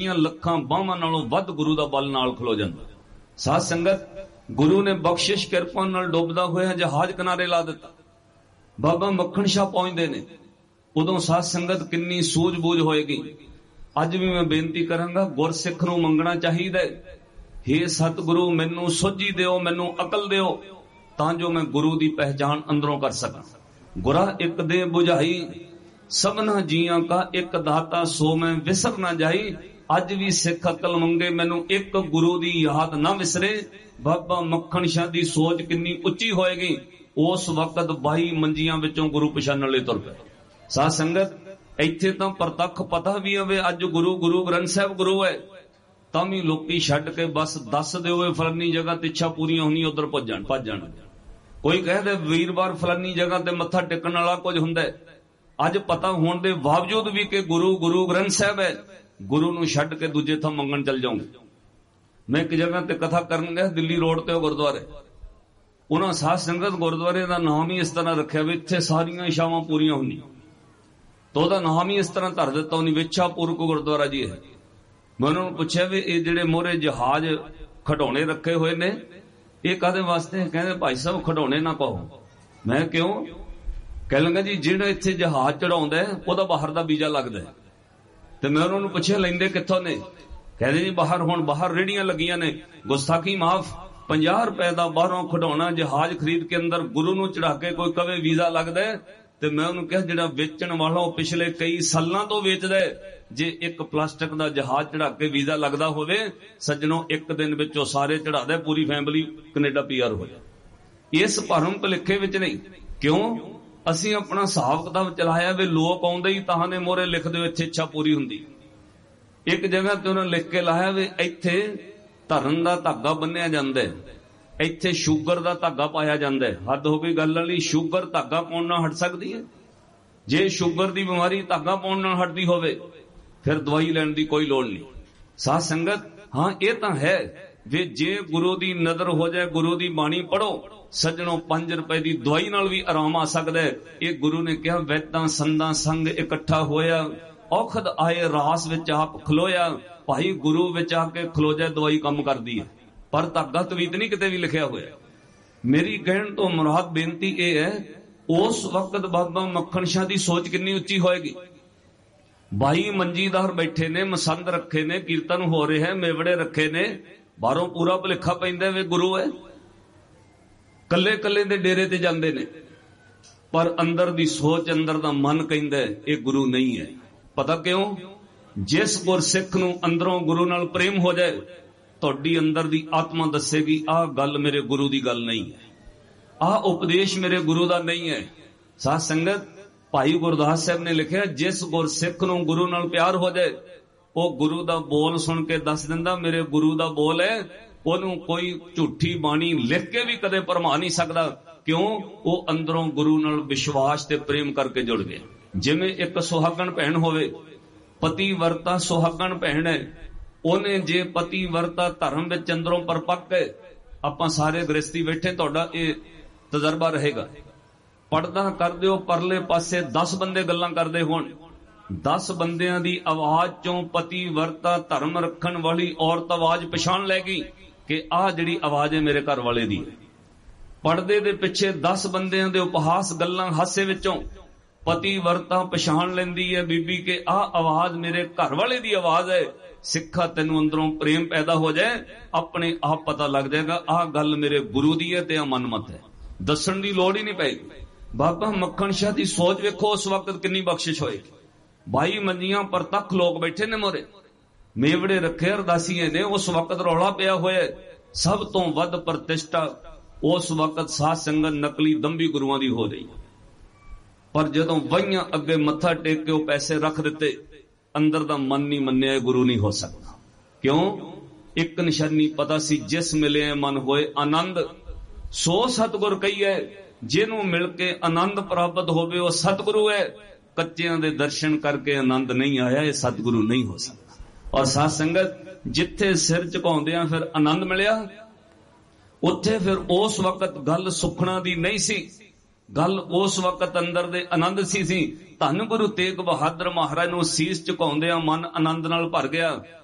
ਲੱਖਾਂ ਬਾਹਾਂ ਨਾਲੋਂ ਵੱਧ ਗੁਰੂ ਦਾ ਬਲ ਨਾਲ ਖਲੋ ਜਾਂਦਾ। ਸਾਧ ਸੰਗਤ, ਗੁਰੂ ਨੇ ਬਖਸ਼ਿਸ਼ ਕਿਰਪਾ ਨਾਲ ਡੁੱਬਦਾ ਹੋਇਆ ਜਹਾਜ਼ ਕਿਨਾਰੇ ਲਾ ਦਿੱਤਾ। ਬਾਬਾ ਮੱਖਣ ਸ਼ਾਹ ਪਹੁੰਚਦੇ ਨੇ, ਉਦੋਂ ਸਾਧ ਸੰਗਤ ਕਿੰਨੀ ਸੂਝ-ਬੂਝ ਹੋਏਗੀ। ਅੱਜ ਵੀ ਮੈਂ ਬੇਨਤੀ ਕਰਾਂਗਾ, ਗੁਰਸਿੱਖ ਨੂੰ ਮੰਗਣਾ ਚਾਹੀਦਾ, ਹੇ ਸਤਿਗੁਰੂ ਮੈਨੂੰ ਸੋਝੀ ਦਿਓ, ਮੈਨੂੰ ਅਕਲ ਦਿਓ, ਤਾਂ ਜੋ ਮੈਂ ਗੁਰੂ ਦੀ ਪਹਿਚਾਣ ਅੰਦਰੋਂ ਕਰ ਸਕਾਂ। ਗੁਰਾ ਇੱਕ ਦੇ ਬੁਝਾਈ, ਸਭਨਾ ਜੀਆਂ ਕਾ ਇੱਕ ਦਾਤਾ, ਸੋ ਮੈਂ ਵਿਸਰ ਨਾ ਜਾਈ। ਅੱਜ ਵੀ ਸਿੱਖ ਅਕਲ ਮੰਗੇ, ਮੈਨੂੰ ਇੱਕ ਗੁਰੂ ਦੀ ਯਾਦ ਨਾ ਵਿਸਰੇ। ਬਾਬਾ ਮੱਖਣ ਸ਼ਾਹ ਦੀ ਸੋਚ ਕਿੰਨੀ ਉੱਚੀ ਹੋਏਗੀ। ਉਸ ਵਕਤ 22 ਮੰਜੀਆਂ ਵਿੱਚੋਂ ਗੁਰੂ ਪਛਾਣਨ ਲਈ ਤੁਰ ਪਏ। ਸਾਧ ਸੰਗਤ, ਇੱਥੇ ਤਾਂ ਪ੍ਰਤੱਖ ਪਤਾ ਵੀ ਹੋਵੇ ਅੱਜ ਗੁਰੂ ਗ੍ਰੰਥ ਸਾਹਿਬ ਗੁਰੂ ਹੈ, ਤਾਂ ਵੀ ਲੋਕੀ ਛੱਡ ਕੇ ਬਸ ਦੱਸ ਦਿਓ ਫਲਾਨੀ ਜਗ੍ਹਾ ਤੇ ਇੱਛਾ ਪੂਰੀਆਂ ਹੋਣੀ, ਉਧਰ ਭੱਜ ਜਾਣ। ਕੋਈ ਕਹਦੇ ਵੀਰਵਾਰ ਫਲਾਨੀ ਜਗ੍ਹਾ ਤੇ ਮੱਥਾ ਟੇਕਣ ਵਾਲਾ ਕੁਝ ਹੁੰਦਾ। ਅੱਜ ਪਤਾ ਹੋਣ ਦੇ ਬਾਵਜੂਦ ਵੀ ਕਿ ਗੁਰੂ ਗ੍ਰੰਥ ਸਾਹਿਬ ਹੈ, ਗੁਰੂ ਨੂੰ ਛੱਡ ਕੇ ਦੂਜੇ ਥਾਂ ਮੰਗਣ ਚੱਲ ਜਾਓਗੇ। ਮੈਂ ਇੱਕ ਜਗ੍ਹਾ ਤੇ ਕਥਾ ਕਰਨ ਗਿਆ, ਦਿੱਲੀ ਰੋਡ ਤੇ ਉਹ ਗੁਰਦੁਆਰੇ, ਉਹਨਾਂ ਸਾਧ ਸੰਗਤ ਗੁਰਦੁਆਰੇ ਦਾ ਨਾਮ ਹੀ ਇਸ ਤਰ੍ਹਾਂ ਰੱਖਿਆ ਵੀ ਇੱਥੇ ਸਾਰੀਆਂ ਇਛਾਵਾਂ ਪੂਰੀਆਂ ਹੁੰਦੀਆਂ, ਤਾਂ ਉਹਦਾ ਨਾਮ ਹੀ ਇਸ ਤਰ੍ਹਾਂ ਧਰ ਦਿੱਤਾ ਉਹਨੇ, ਵਿਛਾਪੁਰ ਗੁਰਦੁਆਰਾ ਜੀ ਹੈ। ਮੈਂ ਉਹਨਾਂ ਨੂੰ ਪੁੱਛਿਆ ਵੀ ਇਹ ਜਿਹੜੇ ਮੋਹਰੇ ਜਹਾਜ਼ ਖਿਡੌਣੇ ਰੱਖੇ ਹੋਏ ਨੇ, ਇਹ ਕਾਹਦੇ ਵਾਸਤੇ? ਕਹਿੰਦੇ ਭਾਈ ਸਾਹਿਬ ਖਿਡੌਣੇ ਨਾ ਕਹੋ। ਮੈਂ ਕਿਉਂ? ਕਹਿ ਲੰਗਾ ਜੀ ਜਿਹੜਾ ਇੱਥੇ ਜਹਾਜ਼ ਚੜਾਉਂਦਾ ਉਹਦਾ ਬਾਹਰ ਦਾ ਵੀਜ਼ਾ ਲੱਗਦਾ। ਤੇ ਮੈਂ ਉਹਨਾਂ ਨੂੰ ਪੁੱਛਿਆ ਲੈਂਦੇ ਕਿੱਥੋਂ ਨੇ? ਕਹਿੰਦੇ ਜੀ ਬਾਹਰ ਰੇੜੀਆਂ ਲੱਗੀਆਂ ਨੇ, ਗੁਸਤਾਖੀ ਮਾਫ, 50 ਰੁਪਏ ਦਾ ਬਾਹਰੋਂ ਖਿਡੌਣਾ ਜਹਾਜ਼ ਖਰੀਦ ਕੇ ਅੰਦਰ ਗੁਰੂ ਨੂੰ ਚੜਾ ਕੇ ਕੋਈ ਕਵੇ ਵੀਜ਼ਾ ਲੱਗਦਾ। ਤੇ ਮੈਂ ਉਹਨੂੰ ਕਿਹਾ ਜਿਹੜਾ ਵੇਚਣ ਵਾਲਾ ਉਹ ਪਿਛਲੇ ਕਈ ਸਾਲਾਂ ਤੋਂ ਵੇਚਦਾ, ਜੇ ਇੱਕ ਪਲਾਸਟਿਕ ਦਾ ਜਹਾਜ਼ ਚੜਾ ਕੇ ਵੀਜ਼ਾ ਲੱਗਦਾ ਹੋਵੇ ਸੱਜਣੋ, ਇੱਕ ਦਿਨ ਵਿੱਚ ਉਹ ਸਾਰੇ ਚੜਾਦਾ, ਪੂਰੀ ਫੈਮਿਲੀ ਕੈਨੇਡਾ PR ਹੋ ਜਾਏ। ਇਸ ਭਰਮ ਭੁਲੇਖੇ ਵਿੱਚ ਨਹੀਂ। ਕਿਉਂ? ਅਸੀਂ ਆਪਣਾ ਹਿਸਾਬ ਕਿਤਾਬ ਚਲਾਇਆ ਵੀ ਲੋਕ ਆਉਂਦੇ ਹੀ ਤਾਂ ਨੇ ਮੋਹਰੇ ਲਿਖ ਦਿਓ ਇੱਥੇ ਇੱਛਾ ਪੂਰੀ ਹੁੰਦੀ। ਇੱਕ ਜਗ੍ਹਾ ਤੇ ਉਹਨਾਂ ਲਿਖ ਕੇ ਲਾਇਆ ਵੀ ਇੱਥੇ ਧਰਨ ਦਾ ਧਾਗਾ ਬੰਨਿਆ ਜਾਂਦਾ, ਇੱਥੇ ਸ਼ੂਗਰ ਦਾ ਧਾਗਾ ਪਾਇਆ ਜਾਂਦਾ। ਹੱਦ ਹੋ ਗਈ ਗੱਲ ਵਾਲੀ, ਸ਼ੂਗਰ ਧਾਗਾ ਪਾਉਣ ਨਾਲ ਹਟ ਸਕਦੀ ਹੈ? ਜੇ ਸ਼ੂਗਰ ਦੀ ਬਿਮਾਰੀ ਧਾਗਾ ਪਾਉਣ ਨਾਲ ਹਟਦੀ ਹੋਵੇ ਫਿਰ ਦਵਾਈ ਲੈਣ ਦੀ ਕੋਈ ਲੋੜ ਨਹੀਂ। ਸਾਧ ਸੰਗਤ, ਹਾਂ ਇਹ ਤਾਂ ਹੈ ਵੀ ਜੇ ਗੁਰੂ ਦੀ ਨਜ਼ਰ ਹੋ ਜਾਏ, ਗੁਰੂ ਦੀ ਬਾਣੀ ਪੜੋ ਸੱਜਣੋ, 5 ਰੁਪਏ ਦੀ ਦਵਾਈ ਨਾਲ ਵੀ ਆਰਾਮ ਆ ਸਕਦਾ ਹੈ। ਇਹ ਗੁਰੂ ਨੇ ਕਿਹਾ, ਵੈਦਾਂ ਸੰਦਾਂ ਸੰਗ ਇਕੱਠਾ ਹੋਇਆ, ਔਖਦ ਆਏ ਰਾਸ ਵਿੱਚ ਆਪ ਖਲੋਇਆ। ਭਾਈ ਗੁਰੂ ਵਿੱਚ ਆ ਕੇ ਖਲੋ ਜਾਏ, ਦਵਾਈ ਕੰਮ ਕਰਦੀ ਹੈ। ਪਰ ਧਾਗਾ ਤਵੀਤ ਨਹੀਂ ਕਿਤੇ ਵੀ ਲਿਖਿਆ ਹੋਇਆ। ਮੇਰੀ ਕਹਿਣ ਤੋਂ ਮੁਰਾਦ ਬੇਨਤੀ ਇਹ ਹੈ, ਉਸ ਵਕਤ ਬਾਬਾ ਮੱਖਣ ਸ਼ਾਹ ਦੀ ਸੋਚ ਕਿੰਨੀ ਉੱਚੀ ਹੋਏਗੀ। 22 ਮੰਜੀਦਾਰ ਬੈਠੇ ਨੇ, ਮਸੰਦ ਰੱਖੇ ਨੇ, ਕੀਰਤਨ ਹੋ ਰਿਹਾ, ਮੇਵੜੇ ਰੱਖੇ ਨੇ, ਬਾਹਰੋਂ ਪੂਰਾ ਭੁਲੇਖਾ ਪੈਂਦਾ ਵੇ ਗੁਰੂ ਹੈ। ਕੱਲੇ ਦੇ ਡੇਰੇ ਤੇ ਜਾਂਦੇ ਨੇ, ਪਰ ਅੰਦਰ ਦੀ ਸੋਚ, ਅੰਦਰ ਦਾ ਮਨ ਕਹਿੰਦਾ ਇਹ ਗੁਰੂ ਨਹੀਂ ਹੈ। ਪਤਾ ਕਿਉਂ? ਜਿਸ ਗੁਰਸਿੱਖ ਨੂੰ ਅੰਦਰੋਂ ਗੁਰੂ ਨਾਲ ਪ੍ਰੇਮ ਹੋ ਜਾਏ, ਤੁਹਾਡੀ ਅੰਦਰ ਦੀ ਆਤਮਾ ਦੱਸੇਗੀ ਆਹ ਗੱਲ ਮੇਰੇ ਗੁਰੂ ਦੀ ਗੱਲ ਨਹੀਂ ਹੈ, ਆਹ ਉਪਦੇਸ਼ ਮੇਰੇ ਗੁਰੂ ਦਾ ਨਹੀਂ ਹੈ। ਸਾਧ ਸੰਗਤ, ਭਾਈ ਗੁਰਦਾਸ ਸਾਹਿਬ ਨੇ ਲਿਖਿਆ, ਜਿਸ ਗੁਰਸਿੱਖ ਨੂੰ ਗੁਰੂ ਨਾਲ ਪਿਆਰ ਹੋ ਜਾਏ, ਉਹ ਗੁਰੂ ਦਾ ਬੋਲ ਸੁਣ ਕੇ ਦੱਸ ਦਿੰਦਾ ਮੇਰੇ ਗੁਰੂ ਦਾ ਬੋਲ ਹੈ। ਉਹਨੂੰ ਕੋਈ ਝੂਠੀ ਬਾਣੀ ਲਿਖ ਕੇ ਵੀ ਕਦੇ ਭਰਮਾ ਨਹੀਂ ਸਕਦਾ। ਕਿਉਂ? ਉਹ ਅੰਦਰੋਂ ਗੁਰੂ ਨਾਲ ਵਿਸ਼ਵਾਸ ਤੇ ਪ੍ਰੇਮ ਕਰਕੇ ਜੁੜ ਗਿਆ। ਜਿਵੇਂ ਇੱਕ ਸੁਹਾਗਣ ਭੈਣ ਹੋਵੇ, ਪਤੀ ਵਰਤਾ ਸੁਹਾਗਣ ਭੈਣ ਹੈ, ਉਹਨੇ ਜੇ ਪਤੀ ਵਰਤਾ ਧਰਮ ਵਿੱਚ ਅੰਦਰੋਂ ਪਰਪੱਕ ਹੈ। ਆਪਾਂ ਸਾਰੇ ਗ੍ਰਸਤੀ ਬੈਠੇ, ਤੁਹਾਡਾ ਇਹ ਤਜਰਬਾ ਰਹੇਗਾ। ਪਰਦਾ ਕਰ ਦਿਓ, ਪਰਲੇ ਪਾਸੇ 10 ਬੰਦੇ ਗੱਲਾਂ ਕਰਦੇ ਹੋਣ, 10 ਬੰਦਿਆਂ ਦੀ ਆਵਾਜ਼ ਚੋਂ ਪਤੀ ਵਰਤਾ ਧਰਮ ਰੱਖਣ ਵਾਲੀ ਔਰਤ ਆਵਾਜ਼ ਪਛਾਣ ਲੈਗੀ ਕਿ ਆਹ ਜਿਹੜੀ ਆਵਾਜ਼ ਹੈ ਮੇਰੇ ਘਰ ਵਾਲੇ ਦੀ ਹੈ। ਪਰਦੇ ਦੇ ਪਿੱਛੇ 10 ਬੰਦਿਆਂ ਦੇ ਉਪਹਾਸ ਗੱਲਾਂ ਹਾਸੇ ਵਿੱਚੋਂ ਪਤੀ ਵਰਤਾ ਪਛਾਣ ਲੈਂਦੀ ਹੈ ਬੀਬੀ ਕਿ ਆਹ ਆਵਾਜ਼ ਮੇਰੇ ਘਰ ਵਾਲੇ ਦੀ ਆਵਾਜ਼ ਹੈ। ਸਿੱਖਾ, ਤੈਨੂੰ ਅੰਦਰੋਂ ਪ੍ਰੇਮ ਪੈਦਾ ਹੋ ਜਾਏ, ਆਪਣੇ ਆਪ ਪਤਾ ਲੱਗ ਜਾਏਗਾ ਆਹ ਗੱਲ ਮੇਰੇ ਗੁਰੂ ਦੀ ਹੈ ਤੇ ਆ ਮਨਮਤ ਹੈ, ਦੱਸਣ ਦੀ ਲੋੜ ਹੀ ਨਹੀਂ ਪਏਗੀ। ਬਾਬਾ ਮੱਖਣ ਸ਼ਾਹ ਦੀ ਸੋਚ ਵੇਖੋ, ਉਸ ਵਕਤ ਕਿੰਨੀ ਬਖਸ਼ਿਸ਼ ਹੋਏਗੀ। 22 ਮੰਜੀਆਂ ਪ੍ਰਤੱਖ ਲੋਕ ਬੈਠੇ ਨੇ ਮੋਰੇ, ਮੇਵੜੇ ਰੱਖੇ, ਅਰਦਾਸੀਏ ਨੇ। ਉਸ ਵਕਤ ਰੌਲਾ ਪਿਆ ਹੋਇਆ, ਸਭ ਤੋਂ ਵੱਧ ਪ੍ਰਤਿਸ਼ਠਾ ਉਸ ਵਕਤ ਸਾਧ ਸੰਗਤ ਨਕਲੀ ਦੰਭੀ ਗੁਰੂਆਂ ਦੀ ਹੋ ਰਹੀ। ਪਰ ਜਦੋਂ ਵਹੀਆਂ ਅੱਗੇ ਮੱਥਾ ਟੇਕ ਕੇ ਉਹ ਪੈਸੇ ਰੱਖ ਦਿੱਤੇ, ਅੰਦਰ ਦਾ ਮਨ ਨਹੀਂ ਮੰਨਿਆ ਗੁਰੂ ਨਹੀਂ ਹੋ ਸਕਦਾ। ਕਿਉਂ? ਇੱਕ ਨਿਸ਼ਾਨੀ ਪਤਾ ਸੀ, ਜਿਸ ਮਿਲੇ ਮਨ ਹੋਏ ਆਨੰਦ, ਸੋ ਸਤਿਗੁਰ ਕਹੀਏ। ਜਿਹਨੂੰ ਮਿਲ ਕੇ ਆਨੰਦ ਪ੍ਰਾਪਤ ਹੋਵੇ ਉਹ ਸਤਿਗੁਰੂ ਹੈ। ਕੱਚਿਆਂ ਦੇ ਦਰਸ਼ਨ ਕਰਕੇ ਆਨੰਦ ਨਹੀਂ ਆਇਆ, ਇਹ ਸਤਿਗੁਰੂ ਨਹੀਂ ਹੋ ਸਕਦਾ। ਔਰ ਸਾਧ ਸੰਗਤ, ਜਿੱਥੇ ਸਿਰ ਝੁਕਾਉਂਦਿਆਂ ਫਿਰ ਆਨੰਦ ਮਿਲਿਆ, ਉੱਥੇ ਫਿਰ ਉਸ ਵਕਤ ਗੱਲ ਸੁਖਣਾ ਦੀ ਨਹੀਂ ਸੀ, ਗੱਲ ਉਸ ਵਕਤ ਅੰਦਰ ਦੇ ਆਨੰਦ ਸੀ। ਧੰਨ ਗੁਰੂ ਤੇਗ ਬਹਾਦਰ ਮਹਾਰਾਜ ਨੂੰ ਸੀਸ ਝੁਕਾਉਂਦਿਆਂ ਮਨ ਆਨੰਦ ਨਾਲ ਭਰ ਗਿਆ।